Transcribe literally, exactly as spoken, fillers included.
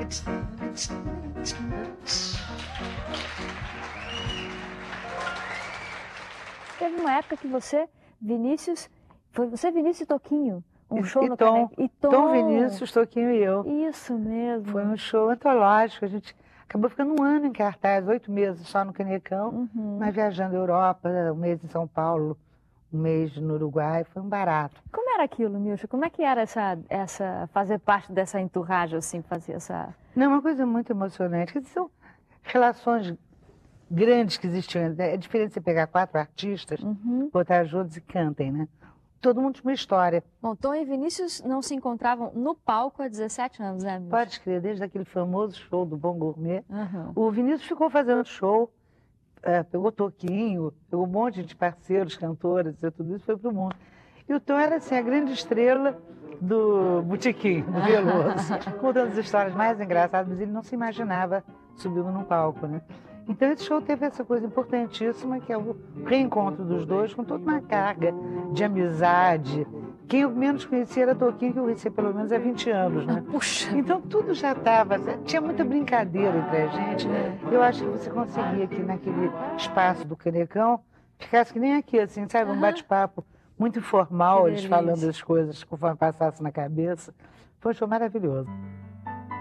Teve uma época que você, Vinícius, foi você, Vinícius e Toquinho, um E- show e no Tom, Caneco. E Tom. Tom Vinícius, Toquinho e eu. Isso mesmo. Foi um show antológico, a gente acabou ficando um ano em cartaz, oito meses só no Canecão, Uhum. mas viajando a Europa, um mês em São Paulo, um mês no Uruguai, foi um barato. Como era aquilo, Milcha? Como é que era essa, essa, fazer parte dessa entourage, assim, fazer essa... Não, uma coisa muito emocionante, que são relações grandes que existiam. É diferente você pegar quatro artistas, Uhum. botar juntos e cantem, né? Todo mundo tinha uma história. Bom, Tom e Vinícius não se encontravam no palco há dezessete anos, né, Milcha? Pode crer, desde aquele famoso show do Bom Gourmet. Uhum. O Vinícius ficou fazendo show, é, pegou Toquinho, pegou um monte de parceiros, cantores e tudo isso, foi pro mundo. E o Tom era assim, a grande estrela do botequim, do Veloso, contando as histórias mais engraçadas, mas ele não se imaginava subindo num palco, né? Então esse show teve essa coisa importantíssima, que é o reencontro dos dois, com toda uma carga de amizade. Quem eu menos conhecia era Toquinho, que eu conhecia pelo menos há vinte anos, né? Puxa! Então tudo já estava, tinha muita brincadeira entre a gente. Eu acho que você conseguia que naquele espaço do Canecão, ficasse que nem aqui, assim, sabe? Um Aham. bate-papo muito informal, Que eles delícia. falando as coisas conforme passasse na cabeça. Foi um show maravilhoso.